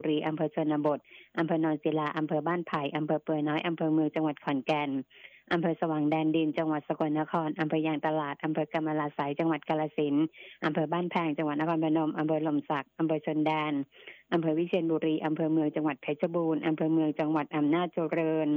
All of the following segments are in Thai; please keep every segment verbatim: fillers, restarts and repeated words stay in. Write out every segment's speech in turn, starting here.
รีอำเภอชนบทอำเภอโนนศิลาอำเภอบ้านไผ่อำเภอเปือยน้อยอำเภอเมืองจังหวัดขอนแก่นอำเภอสว่างแดนดินจังหวัดสกลนครอำเภอยางตลาดอำเภอกำมะลาไสยจังหวัดกาฬสินธุ์อำเภอบ้านแพงจังหวัดนครพนมอำเภอลมศักอำเภอชนแดนอำเภอวิเชียรบุรีอำเภอเมืองจังหวัดเพชรบูรณ์อำเภอเมืองจังหวัดอำนาจเจริญ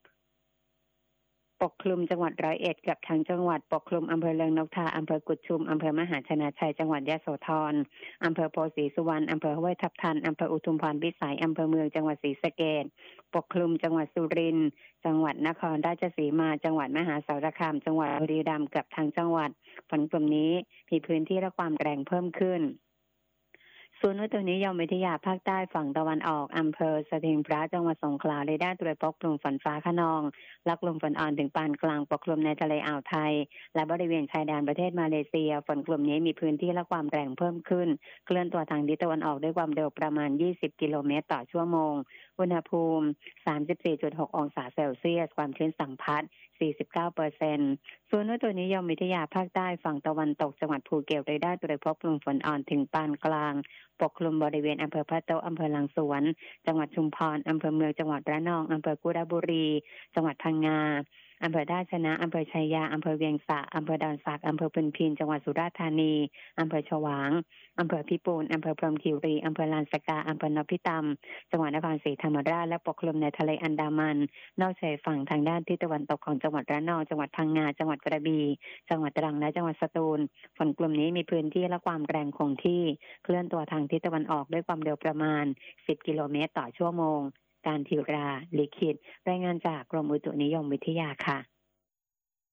ปกคลุมจังหวัดร้อยเอ็ดกับทางจังหวัดปกคลุมอำเภอเลืองนกทาอำเภอกุดชุมอำเภอมหาชนะชัยจังหวัดยโสธรอำเภอโพธิ์ศรีสุวรรณอำเภอห้วยทับทันอำเภออุทุมพรพิสัยอำเภอเมืองจังหวัดศรีสะเกษปกคลุมจังหวัดสุรินทร์จังหวัดนครราชสีมาจังหวัดมหาสารคามจังหวัดบุรีรัมย์กับทางจังหวัดฝนกลุ่มนี้มีพื้นที่และความแรงเพิ่มขึ้นศูนย์อุตุนิยมวิทยาภาคใต้ฝั่งตะวันออกอำเภอสถิงพระจังหวัดสงขลาเรดาร์ตรวจพบกลุ่มฝนฟ้าคะนองและกลุ่มฝนอ่อนถึงปานกลางปกคลุมในทะเลอ่าวไทยและบริเวณชายแดนประเทศมาเลเซียฝนกลุ่มนี้มีพื้นที่และความแรงเพิ่มขึ้นเคลื่อนตัวทางทิศตะวันออกด้วยความเร็วประมาณยี่สิบกิโลเมตรต่อชั่วโมงอุณหภูมิ สามสิบสี่จุดหก องศาเซลเซียสความชื้นสัมพัทธ์ สี่สิบเก้าเปอร์เซ็นต์ ศูนย์อุตุนิยมวิทยาภาคใต้ฝั่งตะวันตกจังหวัดภูเก็ตเรดาร์ตรวจพบกลุ่มฝนอ่อนถึงปานกลางปกคลุมบริเวณอำเภอพระโต๊ะอำเภอหลังสวนจังหวัดชุมพรอำเภอเมืองจังหวัดระนองอำเภอกุดาบุรีจังหวัดพังงาอำเภอท่าชนะอำเภอชัยยาอำเภอเวียงสะอำเภอดอนสักอำเภอพุนพินจังหวัดสุราษฎร์ธานีอำเภอฉวางอำเภอพิปูนอำเภอพรหมคีรีอำเภอลานสกาอำเภอนพิตามจังหวัดนครศรีธรรมราชและปกคลุมในทะเลอันดามันนอกชายฝั่งทางด้านทิศตะวันตกของจังหวัดระนองจังหวัดพังงาจังหวัดกระบี่จังหวัดตรังและจังหวัดสตูลฝนกลุ่มนี้มีพื้นที่และความแรงคงที่เคลื่อนตัวทางทิศตะวันออกด้วยความเร็วประมาณสิบกิโลเมตรต่อชั่วโมงการทิราลิขิตรายงานจากกรมอุตุนิยมวิทยาค่ะ